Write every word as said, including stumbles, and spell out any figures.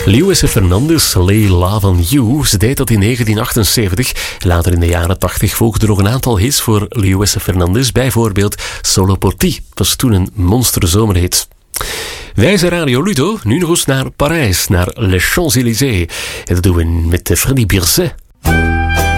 Luis Fernandez, Lay Love on You. Ze deed dat in negentien achtenzeventig. Later in de jaren tachtig volgden nog een aantal hits voor Luis Fernandez. Bijvoorbeeld Solo por ti. Was toen een monsterzomerhit. Wij zijn Radio Ludo. Nu nog eens naar Parijs, naar Les Champs-Élysées. En dat doen we met Freddy Birzet.